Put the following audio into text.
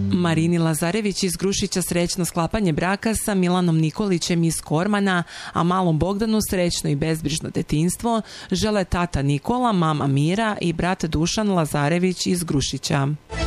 Marini Lazarević iz Grušića srećno sklapanje braka sa Milanom Nikolićem iz Kormana, a malom Bogdanu srećno i bezbrižno detinjstvo žele tata Nikola, mama Mira i brat Dušan Lazarević iz Grušića.